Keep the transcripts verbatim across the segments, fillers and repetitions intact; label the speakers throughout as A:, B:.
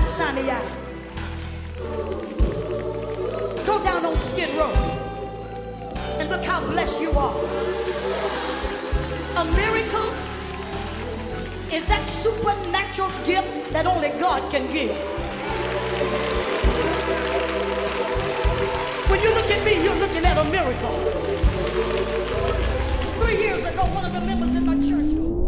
A: Sinai. Go down on Skid Row and look how blessed you are. A miracle is that supernatural gift that only God can give. When you look at me, you're looking at a miracle. Three years ago, one of the members in my church.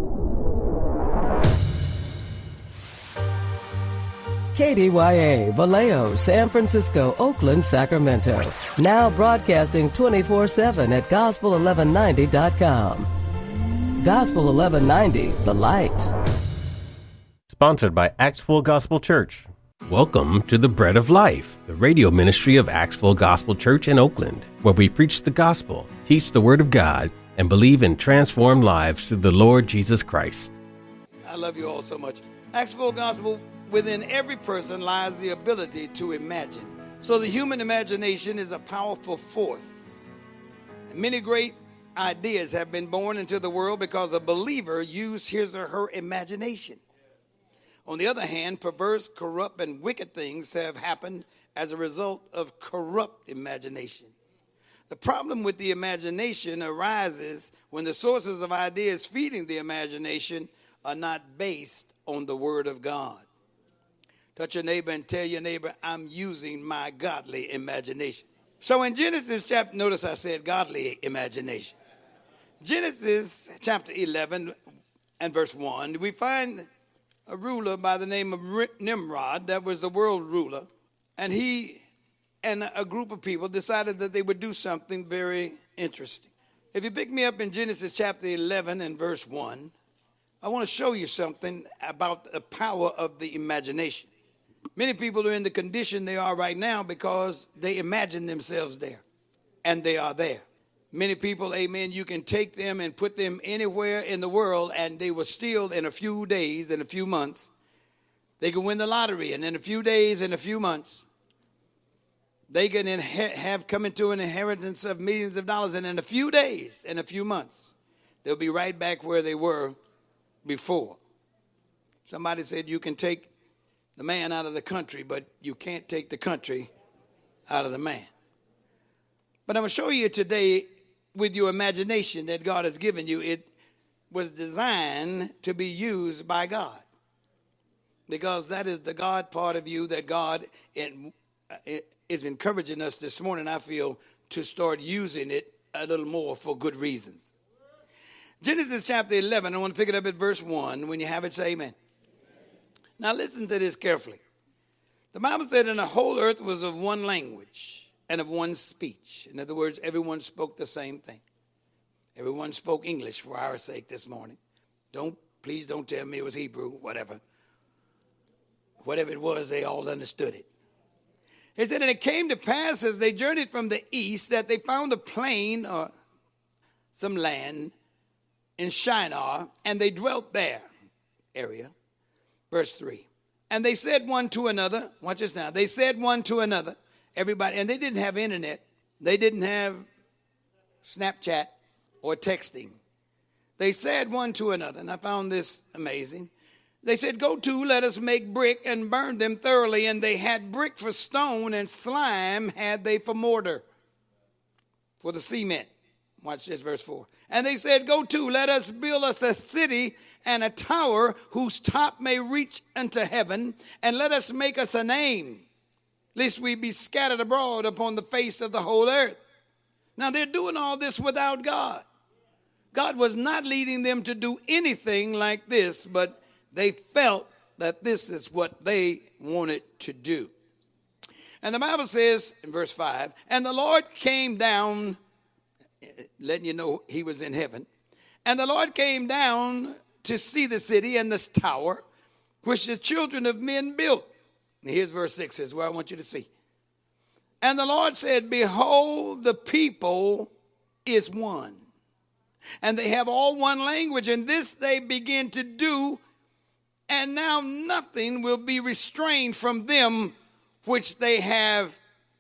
B: K D Y A, Vallejo, San Francisco, Oakland, Sacramento. Now broadcasting twenty-four seven at gospel eleven ninety dot com. Gospel eleven ninety, the light.
C: Sponsored by Acts Full Gospel Church. Welcome to the Bread of Life, the radio ministry of Acts Full Gospel Church in Oakland, where we preach the gospel, teach the Word of God, and believe in transformed lives through the Lord Jesus Christ.
D: I love you all so much. Acts Full Gospel, within every person lies the ability to imagine. So the human imagination is a powerful force. And many great ideas have been born into the world because a believer used his or her imagination. On the other hand, perverse, corrupt, and wicked things have happened as a result of corrupt imagination. The problem with the imagination arises when the sources of ideas feeding the imagination are not based on the Word of God. Touch your neighbor and tell your neighbor, I'm using my godly imagination. So in Genesis chapter, notice I said godly imagination. Genesis chapter eleven and verse one, we find a ruler by the name of Nimrod that was the world ruler. And he and a group of people decided that they would do something very interesting. If you pick me up in Genesis chapter eleven and verse one, I want to show you something about the power of the imagination. Many people are in the condition they are right now because they imagine themselves there, and they are there. Many people, amen, you can take them and put them anywhere in the world, and they will still, in a few days, in a few months, they can win the lottery, and in a few days, in a few months, they can inher- have come into an inheritance of millions of dollars, and in a few days, in a few months, they'll be right back where they were before. Somebody said you can take the man out of the country, but you can't take the country out of the man. But I'm going to show you today, with your imagination that God has given you, it was designed to be used by God. Because that is the God part of you that God is encouraging us this morning, I feel, to start using it a little more for good reasons. Genesis chapter eleven, I want to pick it up at verse one. When you have it, say amen. Now listen to this carefully. The Bible said, and the whole earth was of one language and of one speech. In other words, everyone spoke the same thing. Everyone spoke English for our sake this morning. Don't, please don't tell me it was Hebrew, whatever. Whatever it was, they all understood it. It said, and it came to pass as they journeyed from the east that they found a plain or some land in Shinar, and they dwelt there, area. Verse three. And they said one to another, watch this now, they said one to another, everybody, and they didn't have internet. They didn't have Snapchat or texting. They said one to another, and I found this amazing. They said, go to, let us make brick and burn them thoroughly. And they had brick for stone, and slime had they for mortar, for the cement. Watch this, verse four. And they said, go to, let us build us a city and a tower whose top may reach unto heaven, and let us make us a name, lest we be scattered abroad upon the face of the whole earth. Now they're doing all this without God. God was not leading them to do anything like this, but they felt that this is what they wanted to do. And the Bible says in verse five, and the Lord came down, letting you know he was in heaven. And the Lord came down to see the city and this tower, which the children of men built. And here's verse six, is where I want you to see. And the Lord said, behold, the people is one. And they have all one language, and this they begin to do. And now nothing will be restrained from them which they have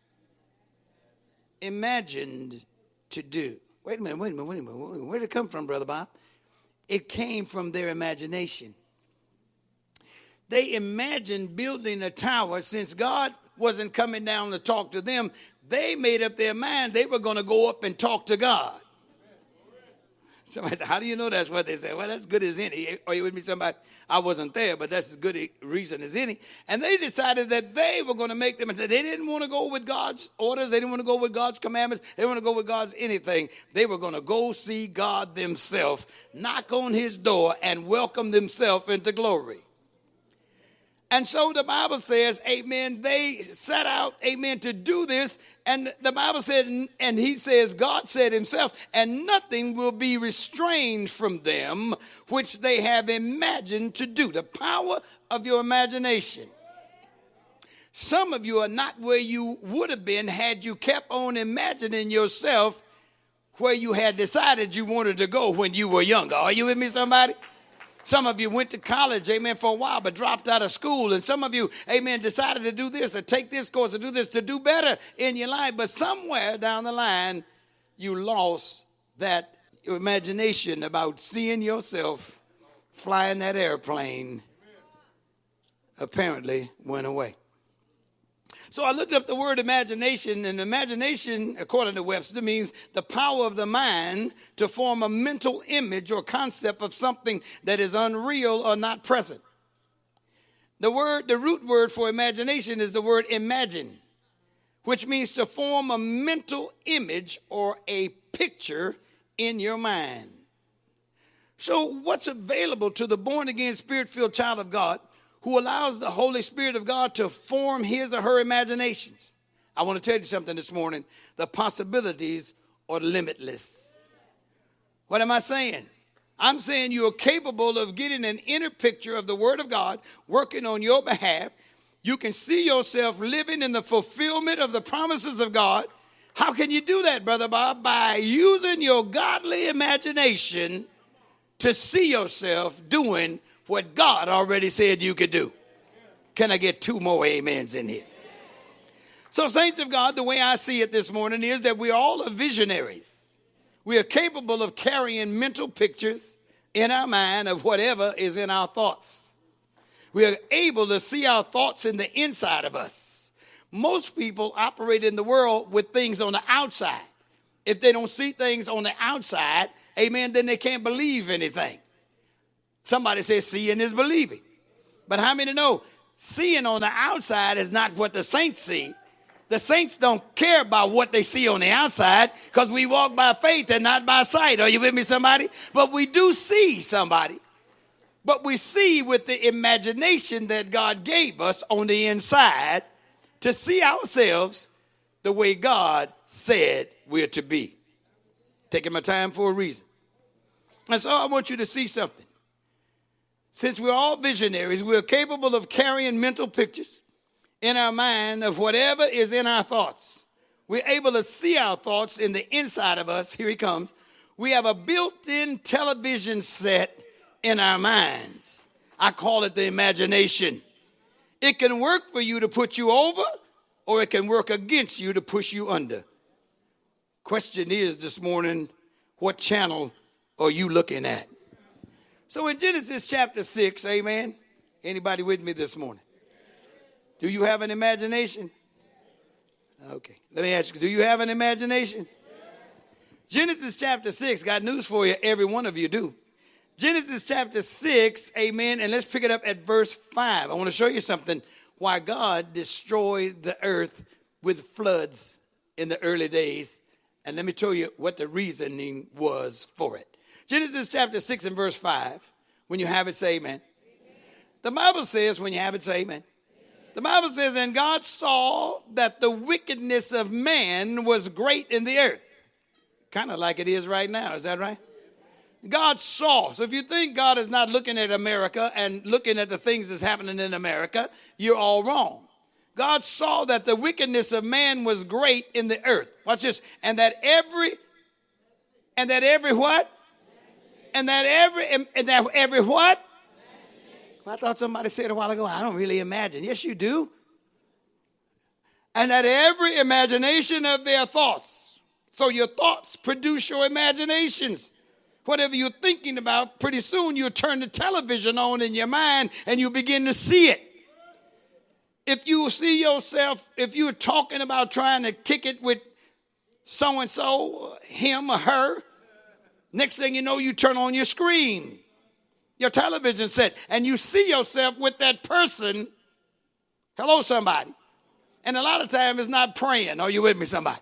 D: imagined to do. Wait a minute, wait a minute, wait a minute. Where did it come from, Brother Bob? It came from their imagination. they imagined building a tower. Since God wasn't coming down to talk to them, they made up their mind they were going to go up and talk to God. Somebody said, how do you know that's what they said? Well, that's good as any. Are you with me, somebody? I wasn't there, but that's as good a reason as any. And they decided that they were going to make them. They didn't want to go with God's orders. They didn't want to go with God's commandments. They didn't want to go with God's anything. They were going to go see God themselves, knock on his door, and welcome themselves into glory. And so the Bible says, amen, they set out, amen, to do this. And the Bible said, and he says, God said himself, and nothing will be restrained from them which they have imagined to do. The power of your imagination. Some of you are not where you would have been had you kept on imagining yourself where you had decided you wanted to go when you were younger. Are you with me, somebody? Some of you went to college, amen, for a while, but dropped out of school. And some of you, amen, decided to do this or take this course or do this to do better in your life. But somewhere down the line, you lost that imagination about seeing yourself flying that airplane. Apparently went away. So I looked up the word imagination, and imagination, according to Webster, means the power of the mind to form a mental image or concept of something that is unreal or not present. The word, the root word for imagination is the word imagine, which means to form a mental image or a picture in your mind. So what's available to the born-again, spirit-filled child of God who allows the Holy Spirit of God to form his or her imaginations? I want to tell you something this morning. The possibilities are limitless. What am I saying? I'm saying you're capable of getting an inner picture of the Word of God working on your behalf. You can see yourself living in the fulfillment of the promises of God. How can you do that, Brother Bob? By using your godly imagination to see yourself doing what God already said you could do. Can I get two more amens in here? So, saints of God, the way I see it this morning is that we all are visionaries. We are capable of carrying mental pictures in our mind of whatever is in our thoughts. We are able to see our thoughts in the inside of us. Most people operate in the world with things on the outside. If they don't see things on the outside, amen, then they can't believe anything. Somebody says seeing is believing. But how many know seeing on the outside is not what the saints see? The saints don't care about what they see on the outside because we walk by faith and not by sight. Are you with me, somebody? But we do see somebody. But we see with the imagination that God gave us on the inside to see ourselves the way God said we're to be. Taking my time for a reason. And so I want you to see something. Since we're all visionaries, we're capable of carrying mental pictures in our mind of whatever is in our thoughts. We're able to see our thoughts in the inside of us. Here he comes. We have a built-in television set in our minds. I call it the imagination. It can work for you to put you over, or it can work against you to push you under. Question is this morning, what channel are you looking at? So in Genesis chapter six, amen, anybody with me this morning? Do you have an imagination? Okay, let me ask you, do you have an imagination? Genesis chapter six, got news for you, every one of you do. Genesis chapter six, amen, and let's pick it up at verse five. I want to show you something, why God destroyed the earth with floods in the early days. And let me tell you what the reasoning was for it. Genesis chapter six and verse five. When you have it, say amen. Amen. The Bible says, when you have it, say amen. Amen. The Bible says, and God saw that the wickedness of man was great in the earth. Kind of like it is right now. Is that right? God saw. So if you think God is not looking at America and looking at the things that's happening in America, you're all wrong. God saw that the wickedness of man was great in the earth. Watch this. And that every, and that every what? And that every, and that every what? Well, I thought somebody said a while ago, I don't really imagine. Yes, you do. And that every imagination of their thoughts. So your thoughts produce your imaginations. Whatever you're thinking about, pretty soon you'll turn the television on in your mind and you begin to see it. If you see yourself, if you're talking about trying to kick it with so-and-so, him or her, next thing you know, you turn on your screen, your television set, and you see yourself with that person. Hello, somebody. And a lot of times it's not praying. Are you with me, somebody?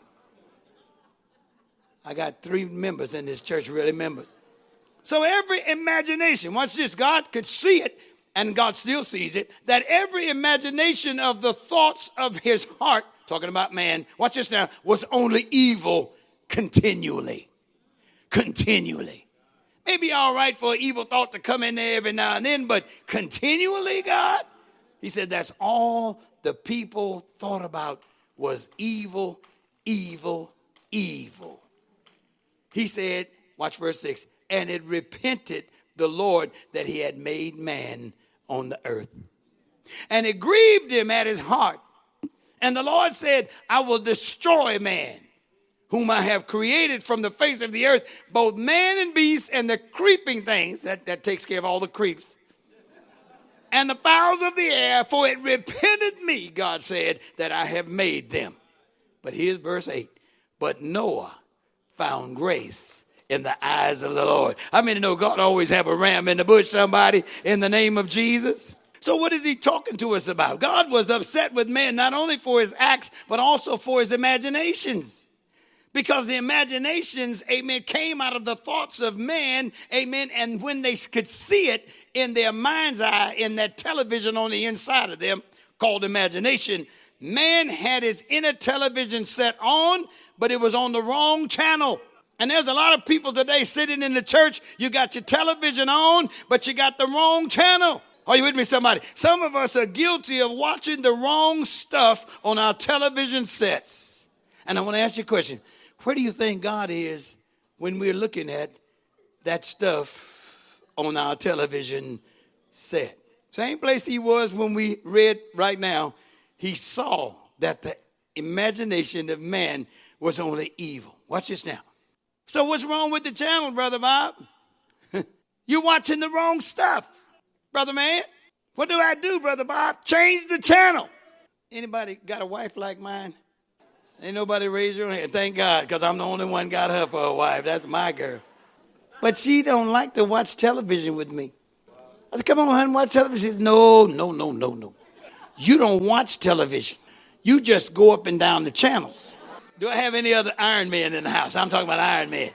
D: I got three members in this church, really members. So every imagination, watch this, God could see it, and God still sees it, that every imagination of the thoughts of his heart, talking about man, watch this now, was only evil continually. Continually. Maybe all right for an evil thought to come in there every now and then, but continually, God? He said that's all the people thought about was evil, evil, evil. He said, watch verse six, and it repented the Lord that he had made man on the earth. And it grieved him at his heart. And the Lord said, I will destroy man, whom I have created from the face of the earth, both man and beast and the creeping things. That, that takes care of all the creeps. And the fowls of the air, for it repented me, God said, that I have made them. But here's verse eight. But Noah found grace in the eyes of the Lord. I mean, you know, God always have a ram in the bush, somebody, in the name of Jesus. So what is he talking to us about? God was upset with man, not only for his acts, but also for his imaginations. Because the imaginations, amen, came out of the thoughts of man, amen, and when they could see it in their mind's eye, in that television on the inside of them, called imagination, man had his inner television set on, but it was on the wrong channel. And there's a lot of people today sitting in the church, you got your television on, but you got the wrong channel. Are you with me, somebody? Some of us are guilty of watching the wrong stuff on our television sets. And I want to ask you a question. Where do you think God is when we're looking at that stuff on our television set? Same place he was when we read right now. He saw that the imagination of man was only evil. Watch this now. So what's wrong with the channel, Brother Bob? You're watching the wrong stuff, brother man. What do I do, Brother Bob? Change the channel. Anybody got a wife like mine? Ain't nobody raise your hand. Thank God, because I'm the only one got her for a wife. That's my girl. But she don't like to watch television with me. I said, come on, honey, watch television. She said, no, no, no, no, no. You don't watch television. You just go up and down the channels. Do I have any other Iron Man in the house? I'm talking about Iron Man.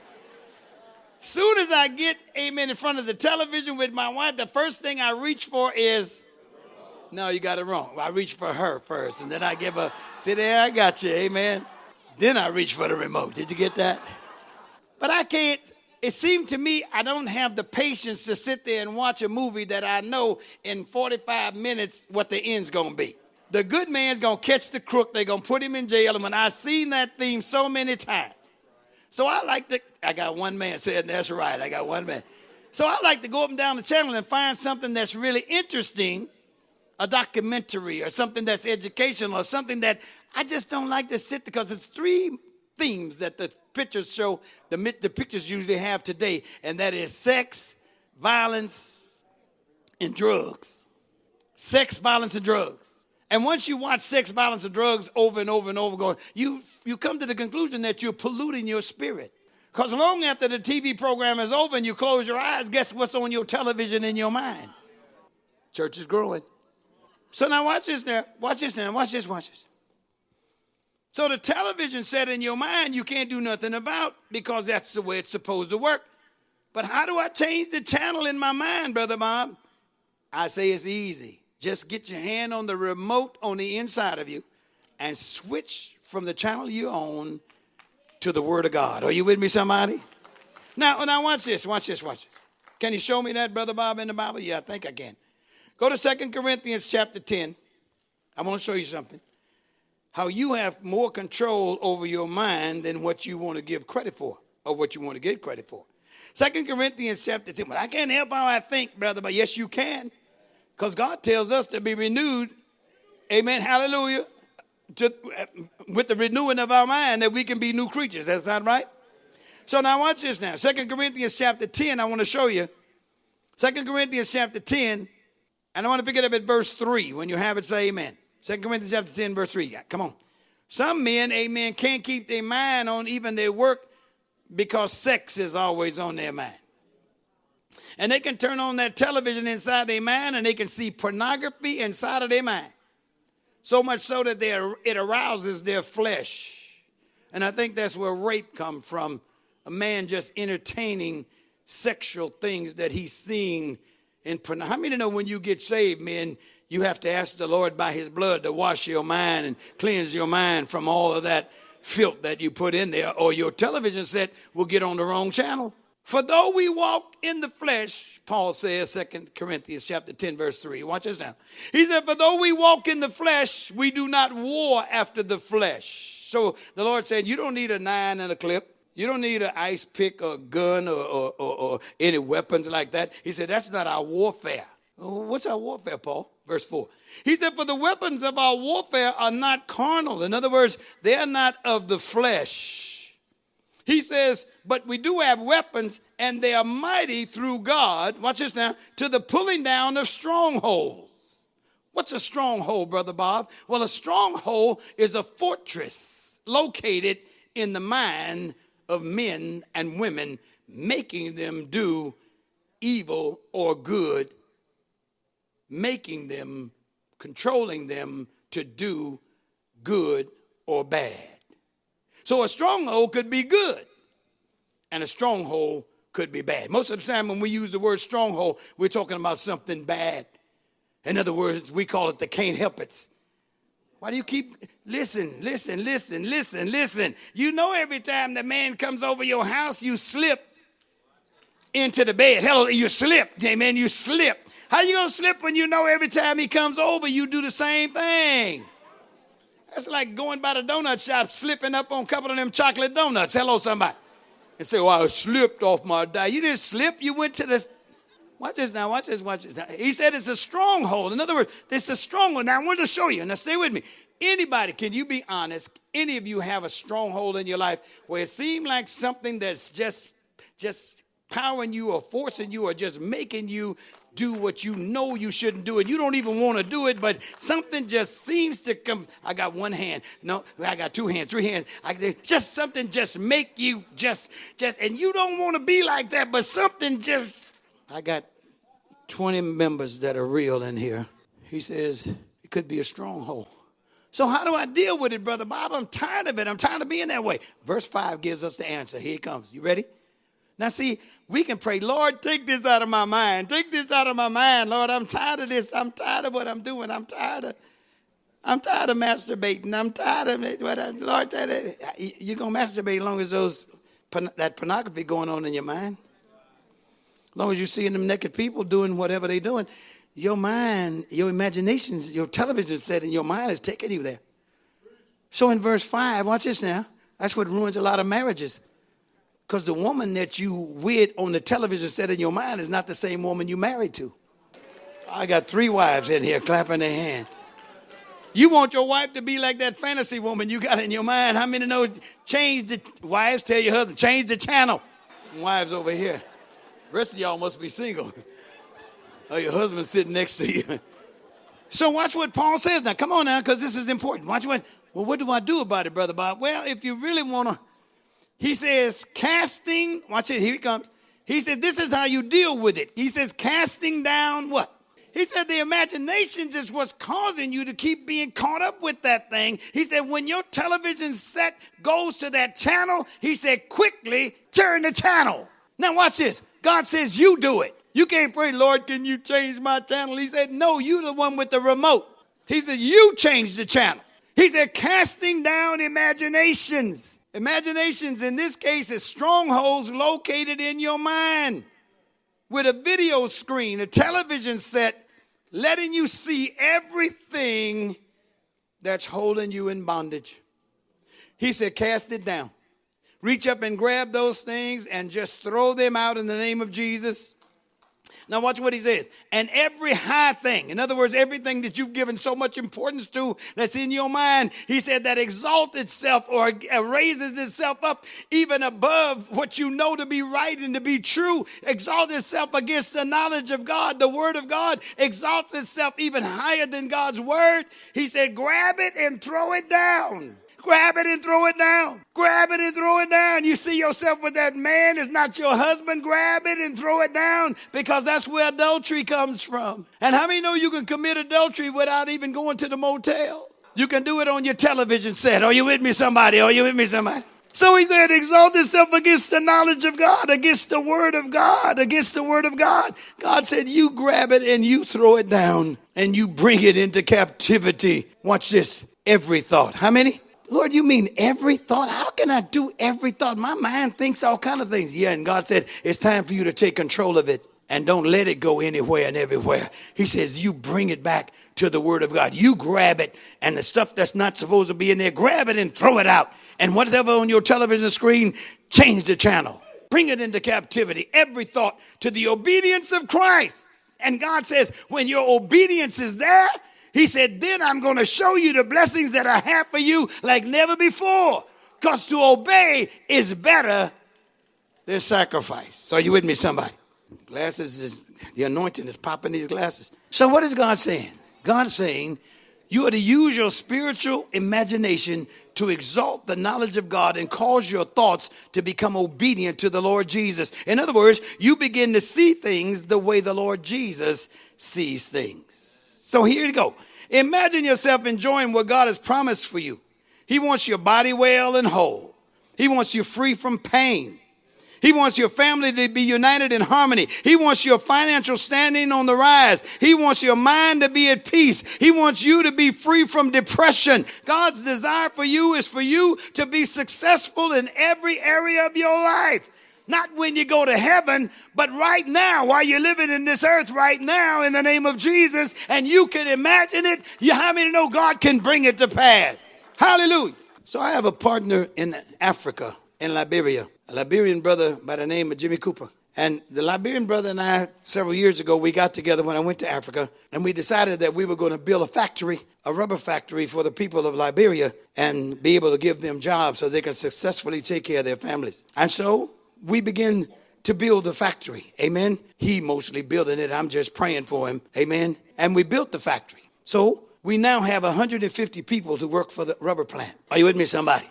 D: Soon as I get, amen, in front of the television with my wife, the first thing I reach for is, no, you got it wrong. I reach for her first, and then I give her, see there, I got you, amen. Then I reach for the remote. Did you get that? But I can't, it seemed to me I don't have the patience to sit there and watch a movie that I know in forty-five minutes what the end's going to be. The good man's going to catch the crook. They're going to put him in jail. And when I've seen that theme so many times. So I like to, I got one man saying, that's right, I got one man. So I like to go up and down the channel and find something that's really interesting, a documentary or something that's educational or something that I just don't like to sit, because it's three themes that the pictures show, the, the pictures usually have today, and that is sex, violence, and drugs. Sex, violence, and drugs. And once you watch sex, violence, and drugs over and over and over again, you, you come to the conclusion that you're polluting your spirit. Because long after the T V program is over and you close your eyes, guess what's on your television in your mind? Church is growing. So now watch this now. Watch this now. Watch this. Watch this. So the television set in your mind you can't do nothing about, because that's the way it's supposed to work. But how do I change the channel in my mind, Brother Bob? I say it's easy. Just get your hand on the remote on the inside of you and switch from the channel you're on to the Word of God. Are you with me, somebody? Now, now watch this. Watch this. Watch it. Can you show me that, Brother Bob, in the Bible? Yeah, I think I can. Go to Second Corinthians chapter ten. I want to show you something. How you have more control over your mind than what you want to give credit for, or what you want to get credit for. Second Corinthians chapter ten. But I can't help how I think, brother, but yes, you can. Because God tells us to be renewed, amen, hallelujah, to, with the renewing of our mind, that we can be new creatures. That's not right? So now watch this now. Second Corinthians chapter ten, I want to show you. Second Corinthians chapter ten, and I want to pick it up at verse three. When you have it, say amen. Second Corinthians chapter ten, verse three. Come on. Some men, amen, can't keep their mind on even their work because sex is always on their mind. And they can turn on that television inside their mind and they can see pornography inside of their mind. So much so that they, it arouses their flesh. And I think that's where rape comes from. A man just entertaining sexual things that he's seeing in pornography. How many know when you get saved, men, you have to ask the Lord by his blood to wash your mind and cleanse your mind from all of that filth that you put in there, or your television set will get on the wrong channel. For though we walk in the flesh, Paul says, Second Corinthians chapter ten, verse three. Watch this now. He said, for though we walk in the flesh, we do not war after the flesh. So the Lord said, you don't need a nine and a clip. You don't need an ice pick or a gun or, or, or, or any weapons like that. He said, that's not our warfare. What's our warfare, Paul? Verse four. He said, for the weapons of our warfare are not carnal. In other words, they are not of the flesh. He says, but we do have weapons and they are mighty through God. Watch this now. To the pulling down of strongholds. What's a stronghold, Brother Bob? Well, a stronghold is a fortress located in the mind of men and women, making them do evil or good, making them, controlling them to do good or bad. So a stronghold could be good and a stronghold could be bad. Most of the time when we use the word stronghold, we're talking about something bad. In other words, we call it the can't help it. Why do you keep, listen, listen, listen, listen, listen. You know every time the man comes over your house, you slip into the bed. Hell, you slip, amen, you slip. How you going to slip when you know every time he comes over, you do the same thing? That's like going by the donut shop, slipping up on a couple of them chocolate donuts. Hello, somebody. And say, well, I slipped off my diet. You didn't slip. You went to the, watch this now, watch this, watch this. Now. He said it's a stronghold. In other words, it's a stronghold. Now, I want to show you. Now, stay with me. Anybody, can you be honest? Any of you have a stronghold in your life where it seemed like something that's just, just powering you or forcing you or just making you do what you know you shouldn't do, and you don't even want to do it, but something just seems to come. I got one hand. No, I got two hands, three hands. I just something just make you just, just, and you don't want to be like that, but something just. I got twenty members that are real in here. He says it could be a stronghold. So how do I deal with it, Brother Bob? I'm tired of it. I'm tired of being that way. Verse five gives us the answer. Here it comes. You ready? Now, see, we can pray, Lord, take this out of my mind. Take this out of my mind, Lord. I'm tired of this. I'm tired of what I'm doing. I'm tired of, I'm tired of masturbating. I'm tired of it. What I, Lord, that, you're going to masturbate as long as those that pornography going on in your mind. As long as you're seeing them naked people doing whatever they're doing, your mind, your imaginations, your television set in your mind is taking you there. So in verse five, watch this now. That's what ruins a lot of marriages. Because the woman that you with on the television set in your mind is not the same woman you married to. I got three wives in here clapping their hand. You want your wife to be like that fantasy woman you got in your mind. How many know? Change the, wives tell your husband, change the channel. Some wives over here. The rest of y'all must be single. Oh, your husband's sitting next to you. So watch what Paul says now. Come on now, because this is important. Watch what, well, what do I do about it, Brother Bob? Well, if you really want to, he says, casting, watch it, here he comes. He says, this is how you deal with it. He says, casting down what? He said, the imagination is what's causing you to keep being caught up with that thing. He said, when your television set goes to that channel, he said, quickly turn the channel. Now watch this. God says, you do it. You can't pray, Lord, can you change my channel? He said, no, you the one with the remote. He said, you change the channel. He said, casting down imaginations. Imaginations, in this case, is strongholds located in your mind with a video screen, a television set, letting you see everything that's holding you in bondage. He said, cast it down. Reach up and grab those things and just throw them out in the name of Jesus. Now watch what he says. And every high thing, in other words, everything that you've given so much importance to that's in your mind, he said that exalts itself or raises itself up even above what you know to be right and to be true, exalts itself against the knowledge of God. The word of God exalts itself even higher than God's word. He said, grab it and throw it down. Grab it and throw it down. Grab it and throw it down. You see yourself with that man, it's not your husband, grab it and throw it down, because that's where adultery comes from. And how many know you can commit adultery without even going to the motel? You can do it on your television set. Are you with me, somebody? Are you with me, somebody? So he said, exalt itself against the knowledge of God, against the word of God, against the word of God. God said, you grab it and you throw it down and you bring it into captivity. Watch this. Every thought. How many? Lord, you mean every thought? How can I do every thought? My mind thinks all kinds of things. Yeah, and God said, it's time for you to take control of it and don't let it go anywhere and everywhere. He says, you bring it back to the word of God. You grab it, and the stuff that's not supposed to be in there, grab it and throw it out. And whatever on your television screen, change the channel. Bring it into captivity. Every thought to the obedience of Christ. And God says, when your obedience is there, he said, then I'm going to show you the blessings that I have for you like never before. Because to obey is better than sacrifice. Are you with me, somebody? Glasses is, the anointing is popping these glasses. So what is God saying? God's saying, you are to use your spiritual imagination to exalt the knowledge of God and cause your thoughts to become obedient to the Lord Jesus. In other words, you begin to see things the way the Lord Jesus sees things. So here you go. Imagine yourself enjoying what God has promised for you. He wants your body well and whole. He wants you free from pain. He wants your family to be united in harmony. He wants your financial standing on the rise. He wants your mind to be at peace. He wants you to be free from depression. God's desire for you is for you to be successful in every area of your life. Not when you go to heaven, but right now, while you're living in this earth right now, in the name of Jesus, and you can imagine it. You, how many know God can bring it to pass? Hallelujah. So I have a partner in Africa, in Liberia, a Liberian brother by the name of Jimmy Cooper. And the Liberian brother and I, several years ago, we got together when I went to Africa, and we decided that we were going to build a factory, a rubber factory for the people of Liberia, and be able to give them jobs so they could successfully take care of their families. And so we began to build the factory. Amen. He mostly building it. I'm just praying for him. Amen. And we built the factory. So we now have one hundred fifty people to work for the rubber plant. Are you with me, somebody?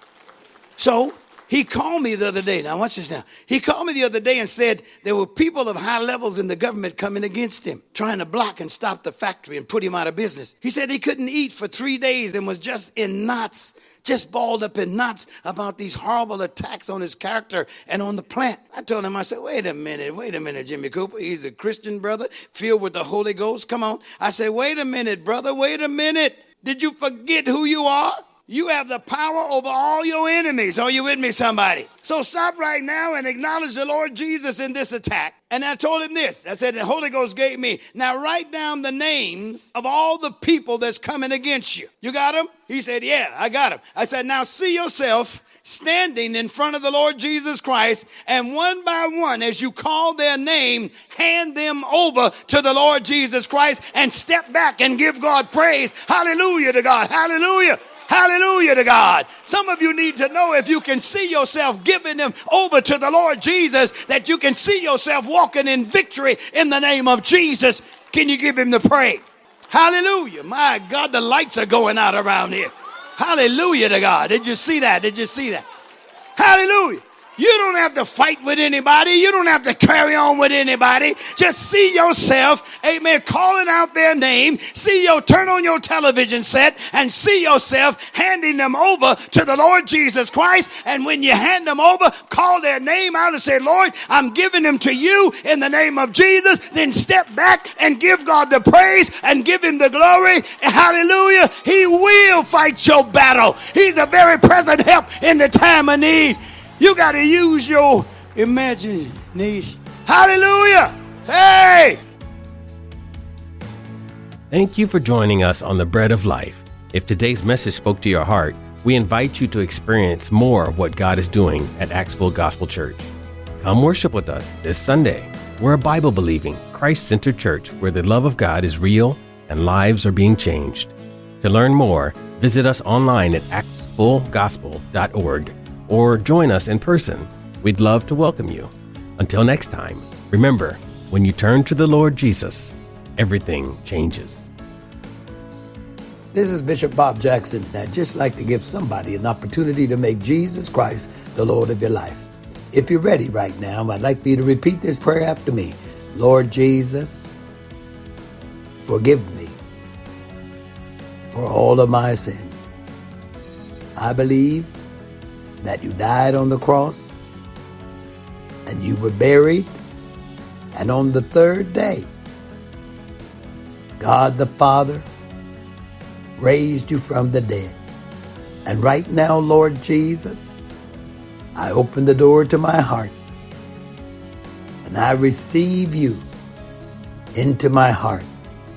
D: So he called me the other day. Now watch this now. He called me the other day and said there were people of high levels in the government coming against him, trying to block and stop the factory and put him out of business. He said he couldn't eat for three days and was just in knots, just balled up in knots about these horrible attacks on his character and on the plant. I told him, I said, wait a minute, wait a minute, Jimmy Cooper. He's a Christian brother filled with the Holy Ghost. Come on. I said, wait a minute, brother, wait a minute. Did you forget who you are? You have the power over all your enemies. Are you with me, somebody? So stop right now and acknowledge the Lord Jesus in this attack. And I told him this. I said, the Holy Ghost gave me. Now write down the names of all the people that's coming against you. You got them? He said, yeah, I got them. I said, now see yourself standing in front of the Lord Jesus Christ, and one by one, as you call their name, hand them over to the Lord Jesus Christ and step back and give God praise. Hallelujah to God. Hallelujah. Hallelujah to God. Some of you need to know, if you can see yourself giving them over to the Lord Jesus, that you can see yourself walking in victory in the name of Jesus. Can you give him the praise? Hallelujah. My God, the lights are going out around here. Hallelujah to God. Did you see that? Did you see that? Hallelujah. You don't have to fight with anybody. You don't have to carry on with anybody. Just see yourself, amen, calling out their name. See your, turn on your television set and see yourself handing them over to the Lord Jesus Christ. And when you hand them over, call their name out and say, Lord, I'm giving them to you in the name of Jesus. Then step back and give God the praise and give him the glory. Hallelujah. He will fight your battle. He's a very present help in the time of need. You got to use your imagination. Hallelujah. Hey.
C: Thank you for joining us on The Bread of Life. If today's message spoke to your heart, we invite you to experience more of what God is doing at Axville Gospel Church. Come worship with us this Sunday We're a Bible-believing, Christ-centered church where the love of God is real and lives are being changed. To learn more, visit us online at acts full gospel dot org or join us in person. We'd love to welcome you. Until next time, remember, when you turn to the Lord Jesus, everything changes.
E: This is Bishop Bob Jackson. I'd just like to give somebody an opportunity to make Jesus Christ the Lord of your life. If you're ready right now, I'd like for you to repeat this prayer after me. Lord Jesus, forgive me for all of my sins. I believe that you died on the cross and you were buried, and on the third day, God the Father raised you from the dead. And right now, Lord Jesus, I open the door to my heart and I receive you into my heart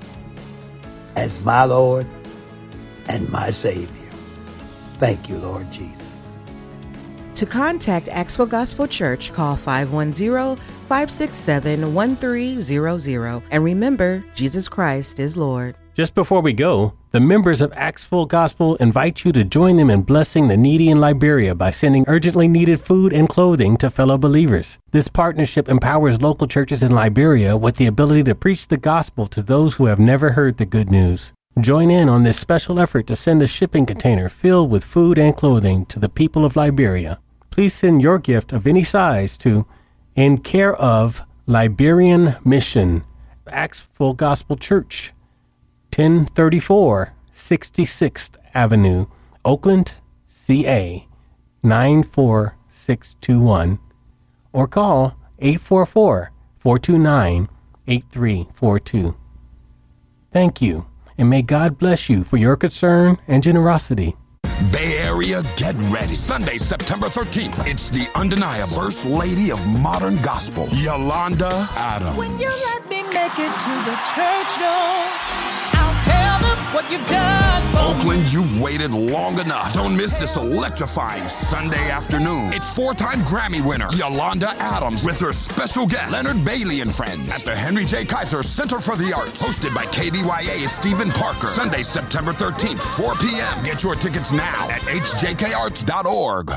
E: as my Lord and my Savior. Thank you, Lord Jesus.
F: To contact Axwell Gospel Church, call five one zero, five six seven, one three zero zero. And remember, Jesus Christ is Lord.
C: Just before we go, the members of Axwell Gospel invite you to join them in blessing the needy in Liberia by sending urgently needed food and clothing to fellow believers. This partnership empowers local churches in Liberia with the ability to preach the gospel to those who have never heard the good news. Join in on this special effort to send a shipping container filled with food and clothing to the people of Liberia. Please send your gift of any size to In Care of Liberian Mission, Axwell Gospel Church, ten thirty-four sixty-sixth Avenue, Oakland, C A nine four six two one, or call eight four four, four two nine, eight three four two. Thank you, and may God bless you for your concern and generosity.
G: Bay Area, get ready. Sunday, September thirteenth, it's the undeniable First Lady of Modern Gospel, Yolanda Adams.
H: When you let me make it to the church doors, I'll tell them what you've done for
G: Oakland,
H: me.
G: you've waited long enough. Don't miss this electrifying Sunday afternoon. It's four-time Grammy winner Yolanda Adams with her special guest Leonard Bailey and friends at the Henry J. Kaiser Center for the Arts, hosted by K D Y A's Stephen Parker. Sunday, September thirteenth, four p.m. Get your tickets now at h j k arts dot org.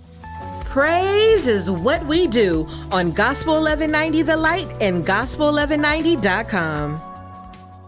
F: Praise is what we do on Gospel eleven ninety The Light and gospel eleven ninety dot com.